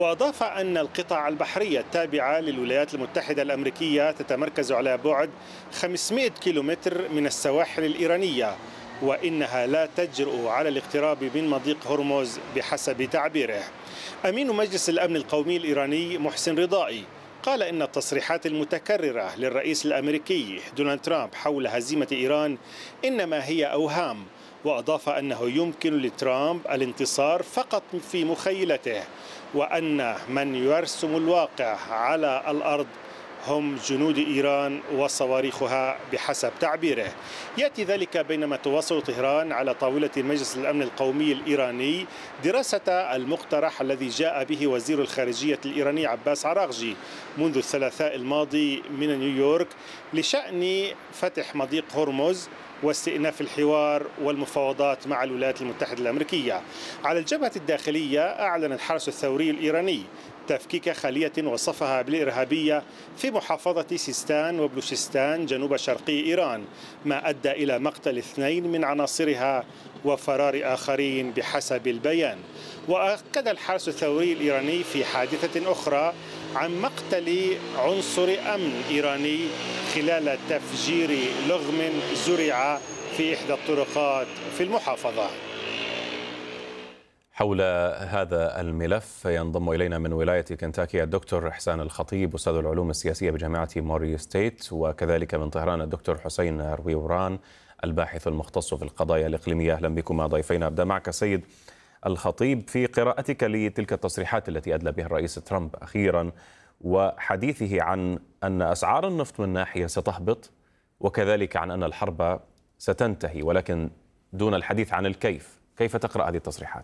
وأضاف أن القطع البحرية التابعة للولايات المتحدة الأمريكية تتمركز على بعد 500 كيلومتر من السواحل الإيرانية، وإنها لا تجرؤ على الاقتراب من مضيق هرمز بحسب تعبيره. أمين مجلس الأمن القومي الإيراني محسن رضائي قال إن التصريحات المتكررة للرئيس الأمريكي دونالد ترامب حول هزيمة إيران إنما هي أوهام، وأضاف أنه يمكن لترامب الانتصار فقط في مخيلته، وأن من يرسم الواقع على الأرض هم جنود إيران وصواريخها بحسب تعبيره. يأتي ذلك بينما تواصل طهران على طاولة مجلس الأمن القومي الإيراني دراسة المقترح الذي جاء به وزير الخارجية الإيراني عباس عراغجي منذ الثلاثاء الماضي من نيويورك لشأن فتح مضيق هرمز واستئناف الحوار والمفاوضات مع الولايات المتحدة الأمريكية. على الجبهة الداخلية أعلن الحرس الثوري الإيراني تفكيك خلية وصفها بالإرهابية في محافظة سيستان وبلوشستان جنوب شرقي إيران، ما أدى إلى مقتل 2 من عناصرها وفرار آخرين بحسب البيان. وأكد الحرس الثوري الإيراني في حادثة أخرى عن مقتل عنصر أمن إيراني خلال تفجير لغم زرع في إحدى الطرقات في المحافظة. حول هذا الملف ينضم إلينا من ولاية كنتاكي الدكتور إحسان الخطيب أستاذ العلوم السياسية بجامعة موري ستيت، وكذلك من طهران الدكتور حسين رويوران الباحث المختص في القضايا الإقليمية. أهلا بكما ضيفين. أبدأ معك سيد الخطيب في قراءتك لتلك التصريحات التي أدلى بها الرئيس ترامب أخيرا، وحديثه عن أن أسعار النفط من ناحية ستهبط وكذلك عن أن الحرب ستنتهي، ولكن دون الحديث عن الكيف. كيف تقرأ هذه التصريحات؟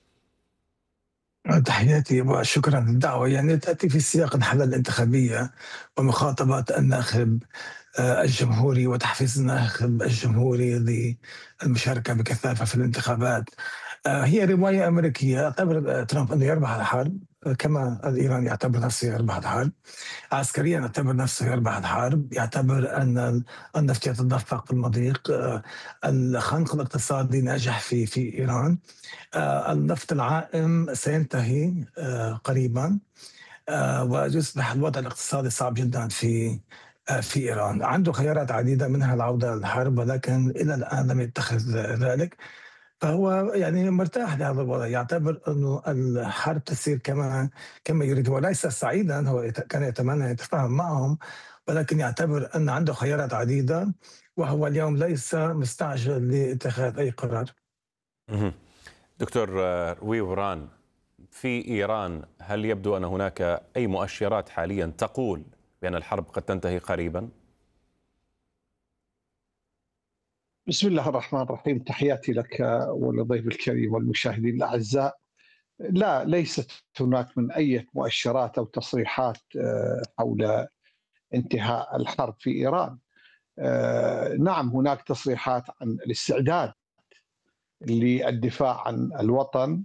تحياتي وشكرا للدعوة. يعني تأتي في سياق الحالة الانتخابية ومخاطبة الناخب الجمهوري وتحفيز الناخب الجمهوري للمشاركة بكثافة في الانتخابات. هي رواية أمريكية. يعتبر ترامب أنه يربح الحرب كما الإيراني يعتبر نفسه يربح الحرب، عسكريا يعتبر نفسه يربح الحرب، يعتبر أن النفط يتدفق في المضيق، الخنق الاقتصادي ناجح في إيران، النفط العائم سينتهي قريبا، ويصبح الوضع الاقتصادي صعب جدا في إيران. عنده خيارات عديدة منها العودة للحرب، ولكن إلى الآن لم يتخذ ذلك. فهو يعني مرتاح لهذا الوضع، يعتبر أنه الحرب تسير كما يريد. هو ليس سعيدا، هو كان يتمنى يتفاهم معهم، ولكن يعتبر أن عنده خيارات عديدة، وهو اليوم ليس مستعجل لاتخاذ أي قرار. دكتور رويوران، في إيران هل يبدو أن هناك أي مؤشرات حاليا تقول بأن الحرب قد تنتهي قريبا؟ بسم الله الرحمن الرحيم. تحياتي لك ولضيف الكريم والمشاهدين الأعزاء. لا، ليست هناك من أي مؤشرات أو تصريحات حول انتهاء الحرب في إيران. نعم، هناك تصريحات عن الاستعداد للدفاع عن الوطن،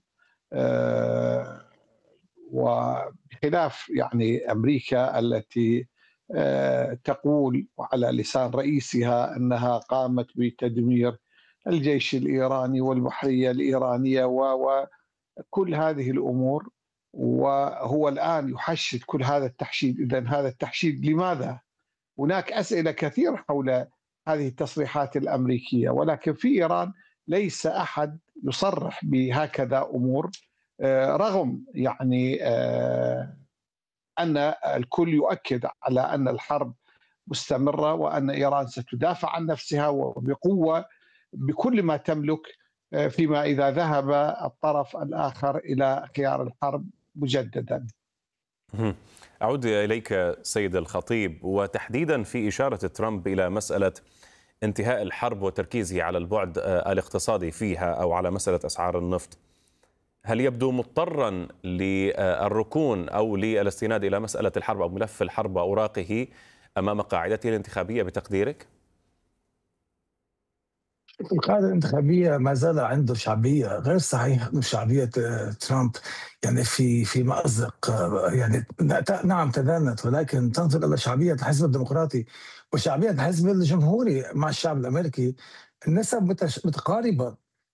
وبخلاف يعني أمريكا التي تقول وعلى لسان رئيسها أنها قامت بتدمير الجيش الإيراني والبحرية الإيرانية وكل هذه الأمور، وهو الآن يحشد كل هذا التحشيد. إذن هذا التحشيد لماذا؟ هناك أسئلة كثيرة حول هذه التصريحات الأمريكية، ولكن في إيران ليس أحد يصرح بهكذا أمور، رغم يعني أن الكل يؤكد على أن الحرب مستمرة وأن إيران ستدافع عن نفسها وبقوة بكل ما تملك، فيما إذا ذهب الطرف الآخر إلى خيار الحرب مجددا. أعود إليك سيد الخطيب، وتحديدا في إشارة ترامب إلى مسألة انتهاء الحرب وتركيزه على البعد الاقتصادي فيها أو على مسألة أسعار النفط، هل يبدو مضطرا للركون أو للاستناد إلى مسألة الحرب أو ملف الحرب وأوراقه أمام قاعدته الانتخابية بتقديرك؟ القاعدة الانتخابية ما زال عنده شعبية. غير صحيح أن شعبية ترامب يعني في مأزق، يعني نعم تدانت، ولكن تنظر إلى شعبية الحزب الديمقراطي وشعبية الحزب الجمهوري مع الشعب الأمريكي، النسب متقاربة.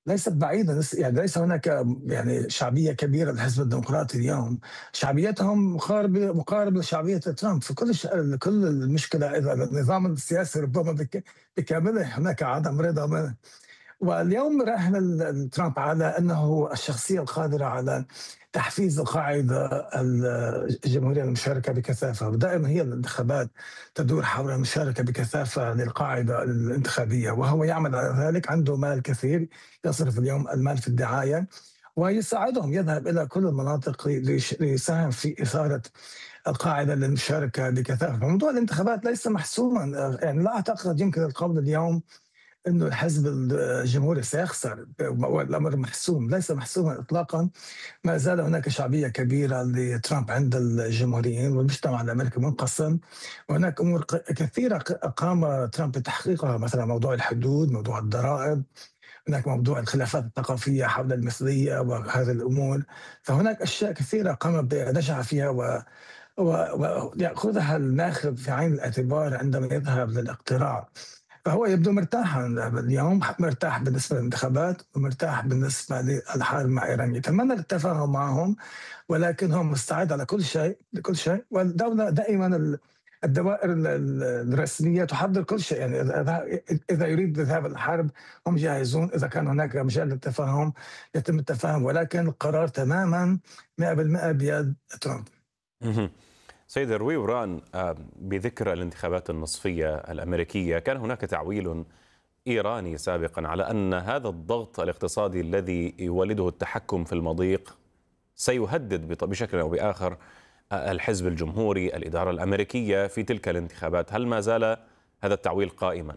ليست بعيدة، يعني ليس هناك يعني شعبية كبيرة للحزب الديمقراطي اليوم. شعبيتهم مقارب لشعبية ترامب في كل المشكلة إذا النظام السياسي ربما بكامله هناك عدم رضا منه. واليوم راهن ترامب على أنه الشخصية القادرة على تحفيز القاعدة الجمهورية المشاركة بكثافة، ودائما هي الانتخابات تدور حول المشاركة بكثافة للقاعدة الانتخابية، وهو يعمل على ذلك. عنده مال كثير، يصرف اليوم المال في الدعاية ويساعدهم، يذهب إلى كل المناطق ليساهم في إثارة القاعدة للمشاركة بكثافة. موضوع الانتخابات ليس محسوما، يعني لا أعتقد يمكن القول اليوم انه الحزب الجمهوري سيخسر، والامر محسوم، ليس محسوما اطلاقا. ما زال هناك شعبيه كبيره لترامب عند الجمهوريين، والمجتمع الامريكي منقسم، وهناك امور كثيره قام ترامب بتحقيقها، مثلا موضوع الحدود، موضوع الضرائب، هناك موضوع الخلافات الثقافيه حول المثليه وهذه الامور. فهناك اشياء كثيره قام بنجح فيها ويأخذها الناخب في عين الاعتبار عندما يذهب للاقتراع. فهو يبدو مرتاحا اليوم، مرتاح بالنسبة للانتخابات ومرتاح بالنسبة للحرب مع إيران. يتمنى التفاهم معهم، ولكن هو مستعد على كل شيء لكل شيء. والدولة دائما الدوائر الرسمية تحضر كل شيء، يعني إذا يريد الذهاب الحرب هم جاهزون، إذا كان هناك مجال للتفاهم يتم التفاهم، ولكن القرار تماما 100% بيد ترامب. سيد روي وران، بذكر الانتخابات النصفية الأمريكية، كان هناك تعويل إيراني سابقا على أن هذا الضغط الاقتصادي الذي يولده التحكم في المضيق سيهدد بشكل أو بآخر الحزب الجمهوري، الإدارة الأمريكية في تلك الانتخابات. هل ما زال هذا التعويل قائما؟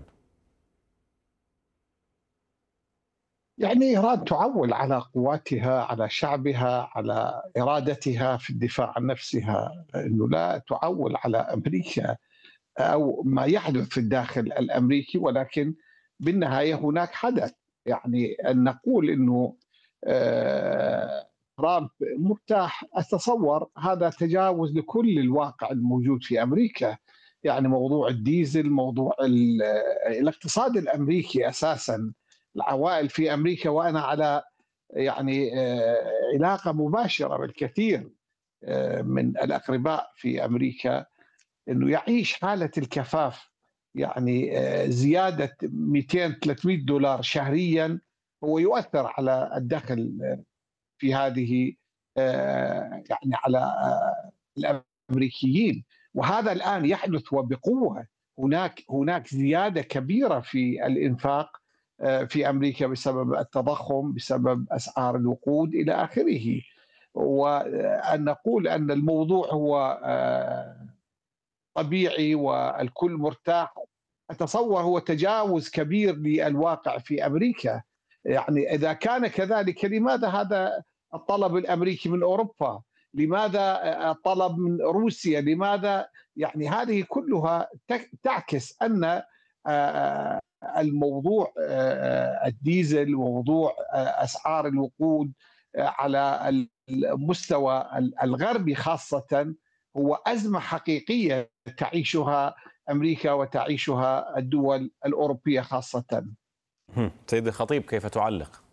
يعني إيران تعول على قواتها، على شعبها، على إرادتها في الدفاع عن نفسها، أنه لا تعول على أمريكا أو ما يحدث في الداخل الأمريكي، ولكن بالنهاية هناك حدث. يعني أن نقول أنه ترامب مرتاح، أتصور هذا تجاوز لكل الواقع الموجود في أمريكا. يعني موضوع الديزل، موضوع الاقتصاد الأمريكي أساساً، العوائل في أمريكا، وأنا على يعني علاقة مباشرة بالكثير من الأقرباء في أمريكا، أنه يعيش حالة الكفاف. يعني زيادة 200-300 دولار شهريا هو يؤثر على الدخل في هذه يعني على الأمريكيين، وهذا الآن يحدث وبقوة. هناك زيادة كبيرة في الإنفاق في أمريكا بسبب التضخم، بسبب أسعار الوقود إلى آخره. وأن نقول أن الموضوع هو طبيعي والكل مرتاح، أتصور هو تجاوز كبير للواقع في أمريكا. يعني إذا كان كذلك، لماذا هذا الطلب الأمريكي من أوروبا؟ لماذا الطلب من روسيا؟ لماذا؟ يعني هذه كلها تعكس أن الموضوع الديزل وموضوع أسعار الوقود على المستوى الغربي خاصة هو أزمة حقيقية تعيشها أمريكا وتعيشها الدول الأوروبية خاصة. سيد الخطيب، كيف تعلق؟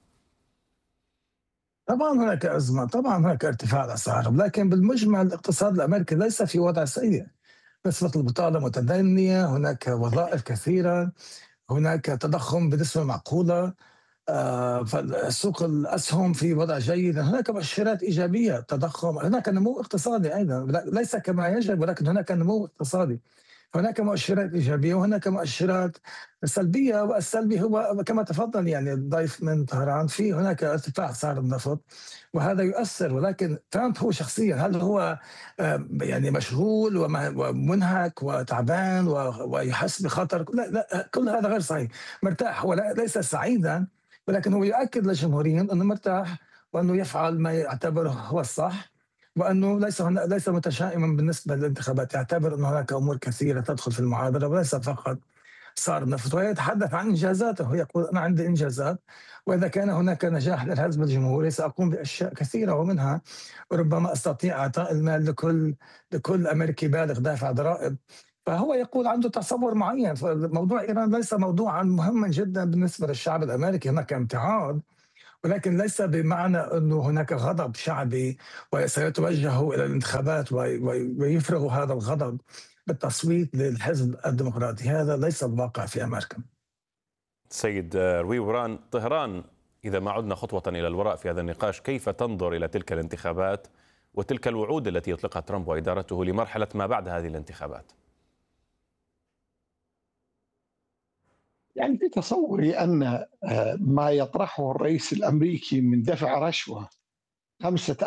طبعا هناك أزمة، طبعا هناك ارتفاع الأسعار، لكن بالمجمل الاقتصاد الأمريكي ليس في وضع سيء. نسبة البطالة متدنية، هناك وظائف كثيرة، هناك تضخم بنسبة معقولة، فسوق الأسهم في وضع جيد، هناك مؤشرات إيجابية، تضخم، هناك نمو اقتصادي أيضا، ليس كما يجب، ولكن هناك نمو اقتصادي. هناك مؤشرات إيجابية وهناك مؤشرات سلبية، والسلبي هو كما تفضل يعني الضيف من طهران، في هناك ارتفاع أسعار النفط وهذا يؤثر. ولكن ترامب هو شخصيا، هل هو يعني مشغول ومنهك وتعبان ويحس بخطر؟ لا, لا، كل هذا غير صحيح. مرتاح، هو ليس سعيدا، ولكن هو يؤكد للجمهوريين أنه مرتاح وأنه يفعل ما يعتبره هو الصح، وأنه ليس متشائما بالنسبة للانتخابات. يعتبر أن هناك أمور كثيرة تدخل في المعادلة وليس فقط صار النفط. ويتحدث عن إنجازاته، يقول أنا عندي إنجازات، وإذا كان هناك نجاح للحزب الجمهوري سأقوم بأشياء كثيرة، ومنها ربما أستطيع إعطاء المال لكل أمريكي بالغ دافع ضرائب. فهو يقول عنده تصور معين. فموضوع إيران ليس موضوعا مهما جدا بالنسبة للشعب الأمريكي. هناك امتعاض، ولكن ليس بمعنى أنه هناك غضب شعبي وسيتوجهوا إلى الانتخابات ويفرغوا هذا الغضب بالتصويت للحزب الديمقراطي. هذا ليس الواقع في أمريكا. سيد روي وران، طهران إذا ما عدنا خطوة إلى الوراء في هذا النقاش، كيف تنظر إلى تلك الانتخابات وتلك الوعود التي يطلقها ترامب وإدارته لمرحلة ما بعد هذه الانتخابات؟ يعني في تصوري أن ما يطرحه الرئيس الأمريكي من دفع رشوة 5